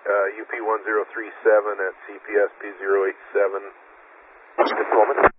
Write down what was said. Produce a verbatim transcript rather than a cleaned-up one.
uh, U P one zero three seven at C P S P zero eight seven. Just a moment.